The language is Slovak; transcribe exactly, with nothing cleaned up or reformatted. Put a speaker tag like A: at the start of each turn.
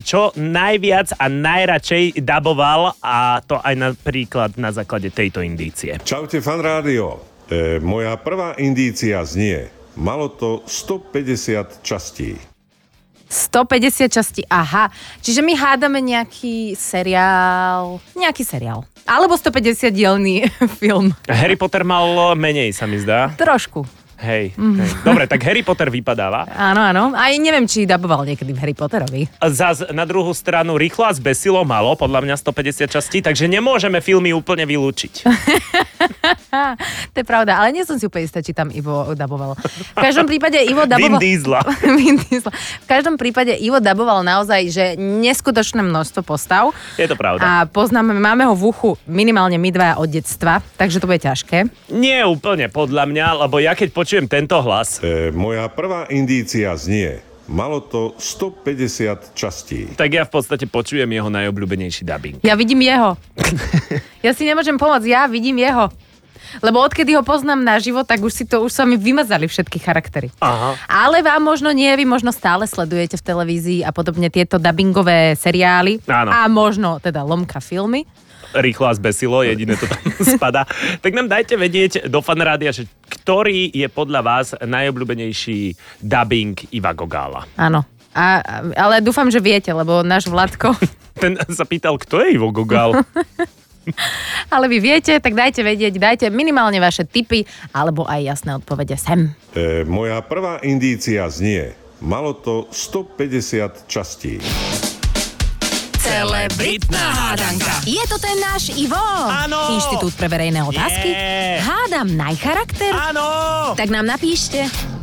A: čo najviac a najradšej daboval, a to aj napríklad na základe tejto indície.
B: Čaute, Fan Rádio. E, moja prvá indícia znie, malo to stopäťdesiat častí.
C: stopäťdesiat častí, aha. Čiže my hádame nejaký seriál, nejaký seriál. Alebo stopäťdesiat dielný film.
A: Harry Potter mal menej, sa mi zdá.
C: Trošku.
A: Hej, hej. Dobre, tak Harry Potter vypadáva.
C: Áno, áno. Aj neviem, či daboval niekedy v Harry Potterovi.
A: Zas na druhú stranu Rýchlo a zbesilo malo, podľa mňa stopäťdesiat častí, takže nemôžeme filmy úplne vylúčiť.
C: To je pravda, ale nie som si úplne istá, či tam Ivo daboval. V každom prípade Ivo daboval...
A: Vin Diesla.
C: Vin Diesla. V každom prípade Ivo daboval naozaj, že neskutočné množstvo postav.
A: Je to pravda.
C: A poznáme, máme ho v uchu minimálne my dvaja od detstva, takže to bude ťažké.
A: Nie úplne podľa mňa, lebo ja keď počujem tento hlas...
B: E, moja prvá indícia znie, malo to stopäťdesiat častí.
A: Tak ja v podstate počujem jeho najobľúbenejší dubbing.
C: Ja vidím jeho. Ja si nemôžem pomôcť, ja vidím jeho. Lebo odkedy ho poznám naživo, tak už si to, už sa mi vymazali všetky charaktery.
A: Aha.
C: Ale vám možno nie, vy možno stále sledujete v televízii a podobne tieto dubbingové seriály.
A: Áno.
C: A možno teda lomka filmy.
A: Rýchlo a zbesilo, jediné to tam spada. Tak nám dajte vedieť do Fan Rádia, že ktorý je podľa vás najobľúbenejší dubbing Iva Gogála.
C: Áno. A, ale dúfam, že viete, lebo náš Vladko...
A: Ten sa pýtal, kto je Ivo Gogál.
C: Ale vy viete, tak dajte vedieť, dajte minimálne vaše tipy, alebo aj jasné odpovede sem.
B: E, moja prvá indícia znie, malo to stopäťdesiat častí.
C: Celebritná hádanka. Je to ten náš Ivo?
A: Áno.
C: Inštitút pre verejné otázky?
A: Yeah.
C: Hádam najcharakter?
A: Áno.
C: Tak nám napíšte.